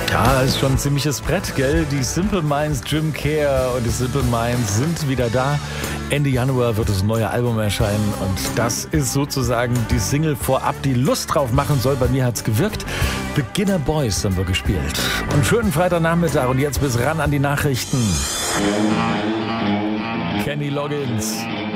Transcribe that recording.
Ja, ist schon ein ziemliches Brett, gell? Die Simple Minds, Jim Kerr und die Simple Minds sind wieder da. Ende Januar wird das neue Album erscheinen und das ist sozusagen die Single vorab, die Lust drauf machen soll. Bei mir hat's gewirkt. Beginner Boys haben wir gespielt. Und schönen Freitagnachmittag und jetzt bis ran an die Nachrichten. Kenny Loggins.